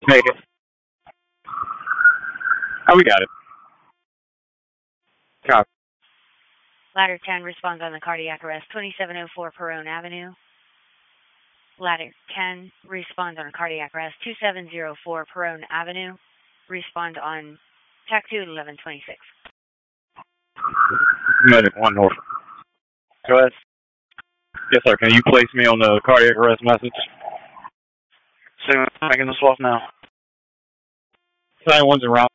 Make it. Oh, we got it. Copy. Ladder 10 responds on the cardiac arrest, 2704 Perone Avenue. Ladder 10 responds on a cardiac arrest, 2704 Perone Avenue. Respond on TAC 2 at 1126. Medic 1 North. Go ahead. Yes, sir. Can you place me on the cardiac arrest message? Making the swap now. Same one's around.